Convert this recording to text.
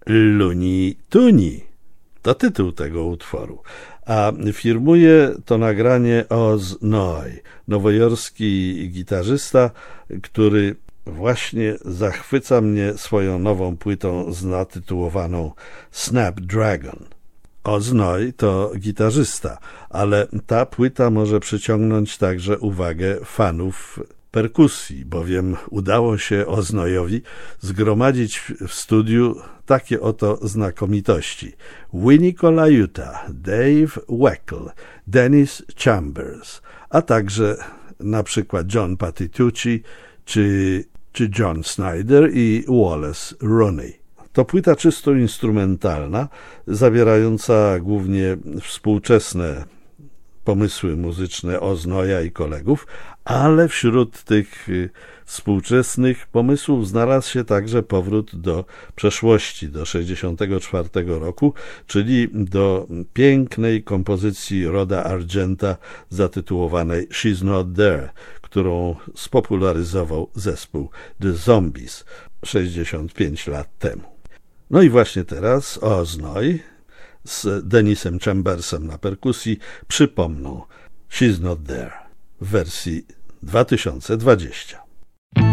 Looney Tunes. To tytuł tego utworu. A firmuje to nagranie Oz Noy, nowojorski gitarzysta, który właśnie zachwyca mnie swoją nową płytą zatytułowaną Snapdragon. Oz Noy to gitarzysta, ale ta płyta może przyciągnąć także uwagę fanów perkusji, bowiem udało się Oz Noyowi zgromadzić w studiu takie oto znakomitości: Vinnie Colaiuta, Dave Weckl, Dennis Chambers, a także na przykład John Patitucci czy John Snyder i Wallace Roney. To płyta czysto instrumentalna, zawierająca głównie współczesne pomysły muzyczne Oz Noya i kolegów, ale wśród tych współczesnych pomysłów znalazł się także powrót do przeszłości, do 1964 roku, czyli do pięknej kompozycji Roda Argenta zatytułowanej She's Not There, którą spopularyzował zespół The Zombies 65 lat temu. No i właśnie teraz Oz Noy z Dennisem Chambersem na perkusji przypomną She's Not There w wersji 2020.